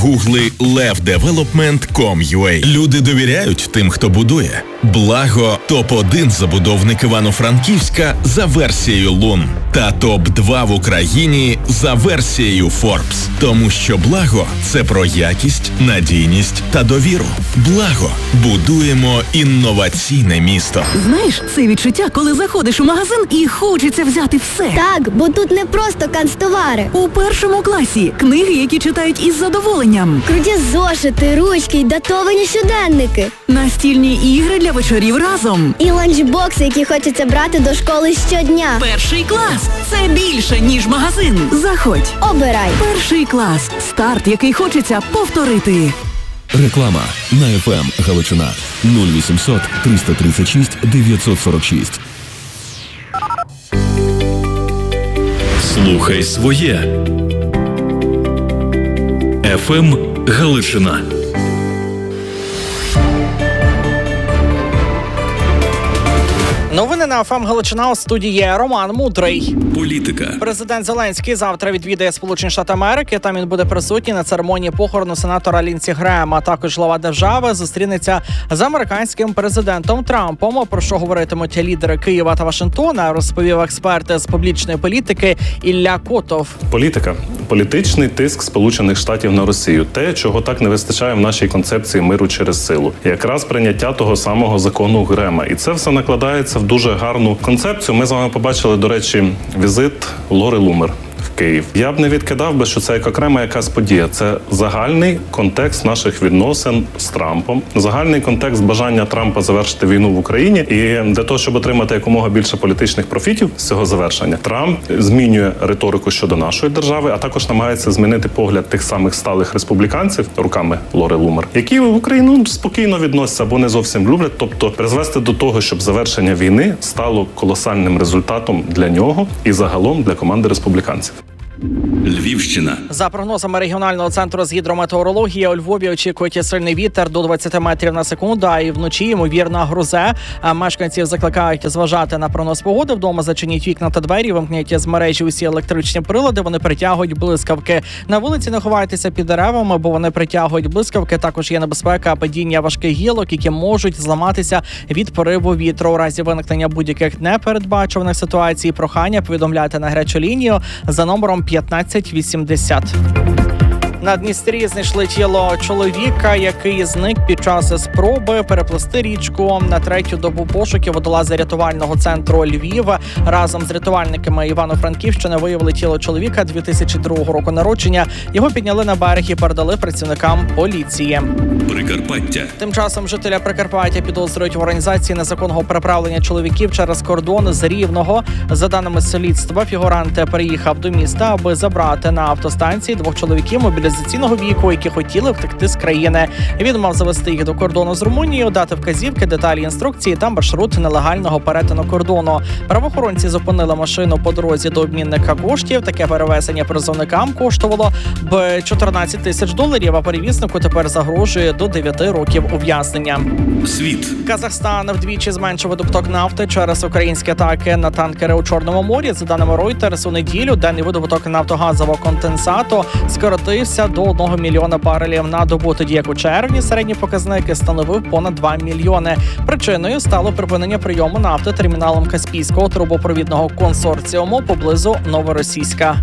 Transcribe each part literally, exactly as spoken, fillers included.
Гугли лев девелопмент крапка ком крапка ю а. Люди довіряють тим, хто будує. Благо – топ один забудовник Івано-Франківська за версією Лун та топ два в Україні за версією Forbes. Тому що Благо – це про якість, надійність та довіру. Благо – будуємо інноваційне місто. Знаєш, це відчуття, коли заходиш у магазин і хочеться взяти все. Так, бо тут не просто канцтовари. У першому класі книги, які читають із задоволенням. Круті зошити, ручки й датовані щоденники. Настільні ігри для вечорів разом. І ланчбокси, які хочеться брати до школи щодня. Перший клас – це більше, ніж магазин. Заходь. Обирай. Перший клас – старт, який хочеться повторити. Реклама на еф ем Галичина нуль вісімсот триста тридцять шість дев'ятсот сорок шість. Слухай своє. еф ем Галичина. Новини на еф ем Галичина, у студії Роман Мудрий. Політика. Президент Зеленський завтра відвідає Сполучені Штати Америки. Там він буде присутній на церемонії похорону сенатора Лінсі Грема. Також глава держави зустрінеться з американським президентом Трампом. Про що говоритимуть лідери Києва та Вашингтона, розповів експерт з публічної політики Ілля Котов. Політика. Політичний тиск Сполучених Штатів на Росію. Те, чого так не вистачає в нашій концепції миру через силу. І якраз прийняття того самого закону Грема. І це все накладається в дуже гарну концепцію. Ми з вами побачили, до речі, візит Лори Лумер в Київ. Я б не відкидав би, що це як окрема якась подія. Це загальний контекст наших відносин з Трампом, загальний контекст бажання Трампа завершити війну в Україні. І для того, щоб отримати якомога більше політичних профітів з цього завершення, Трамп змінює риторику щодо нашої держави, а також намагається змінити погляд тих самих сталих республіканців руками Лори Лумер, які в Україну спокійно відносяться або не зовсім люблять, тобто призвести до того, щоб завершення війни стало колосальним результатом для нього і загалом для команди республіканців. Львівщина. За прогнозами регіонального центру з гідрометеорології, у Львові очікують сильний вітер до двадцяти метрів на секунду, а і вночі, ймовірно, грозе. А мешканців закликають зважати на прогноз погоди. Вдома зачиніть вікна та двері, вимкніть з мережі усі електричні прилади, вони притягують блискавки. На вулиці не ховайтеся під деревами, бо вони притягують блискавки. Також є небезпека падіння важких гілок, які можуть зламатися від пориву вітру. У разі виникнення будь-яких непередбачуваних ситуацій прохання повідомляти на гарячу лінію за номером п'ятнадцять вісімдесят. На Дністрі знайшли тіло чоловіка, який зник під час спроби переплисти річку. На третю добу пошуків водолази рятувального центру Львів разом з рятувальниками Івано-Франківщини виявили тіло чоловіка дві тисячі другого року народження. Його підняли на берег і передали працівникам поліції. Прикарпаття. Тим часом жителя Прикарпаття підозрюють в організації незаконного переправлення чоловіків через кордон з Рівного. За даними слідства, фігурант приїхав до міста, аби забрати на автостанції двох чоловіків мобілізаційного віку, які хотіли втекти з країни. Він мав завести їх до кордону з Румунією, дати вказівки, деталі інструкції та маршрут нелегального перетину кордону. Правоохоронці зупинили машину по дорозі до обмінника коштів. Таке перевезення призовникам коштувало б чотирнадцять тисяч доларів, а перевізнику тепер загрожує до дев'яти років ув'язнення. Світ. Казахстан вдвічі зменшив видобуток нафти через українські атаки на танкери у Чорному морі. За даними Reuters, у неділю денний видобуток нафтогазового конденсату скоротився до одного мільйона барелів на добу, тоді як у червні середні показники становив понад два мільйони. Причиною стало припинення прийому нафти терміналом Каспійського трубопровідного консорціуму поблизу Новоросійська.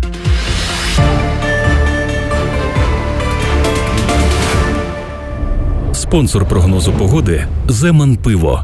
Спонсор прогнозу погоди «Земан Пиво».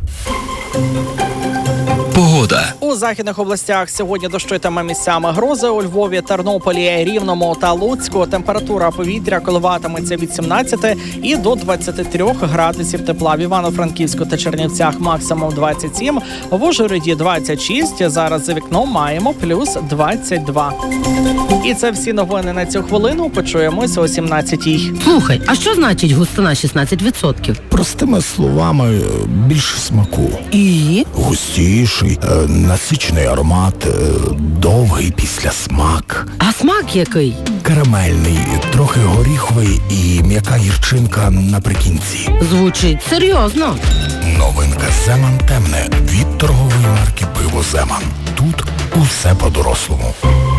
Погода. У західних областях сьогодні дощитиме місцями грози. У Львові, Тернополі, Рівному та Луцьку температура повітря коливатиметься від сімнадцяти і до двадцяти трьох градусів тепла. В Івано-Франківську та Чернівцях максимум двадцять сім, в Ужгороді двадцять шість, зараз за вікном маємо плюс двадцять два. І це всі новини на цю хвилину. Почуємося о сімнадцятій. Слухай, а що значить густина шістнадцять відсотків? Простими словами, більше смаку. І? Густіший, насичений аромат, довгий післясмак. А смак який? Карамельний, трохи горіховий і м'яка гірчинка наприкінці. Звучить серйозно. Новинка «Земан темне» від торгової марки «Пиво Земан». Тут усе по-дорослому.